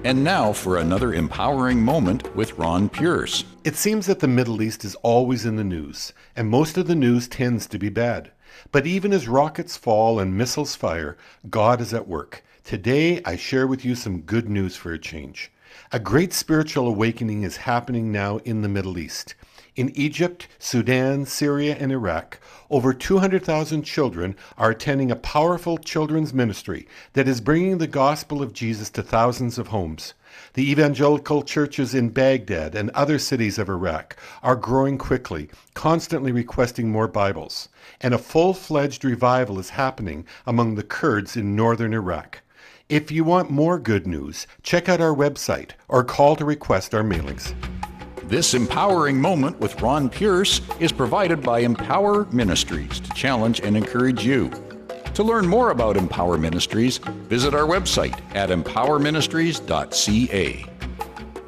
And now for another empowering moment with Ron Pierce. It seems that the Middle East is always in the news, and most of the news tends to be bad. But even as rockets fall and missiles fire, God is at work. Today, I share with you some good news for a change. A great spiritual awakening is happening now in the Middle East. In Egypt, Sudan, Syria, and Iraq, over 200,000 children are attending a powerful children's ministry that is bringing the gospel of Jesus to thousands of homes. The evangelical churches in Baghdad and other cities of Iraq are growing quickly, constantly requesting more Bibles. And a full-fledged revival is happening among the Kurds in northern Iraq. If you want more good news, check out our website or call to request our mailings. This empowering moment with Ron Pierce is provided by Empower Ministries to challenge and encourage you. To learn more about Empower Ministries, visit our website at empowerministries.ca.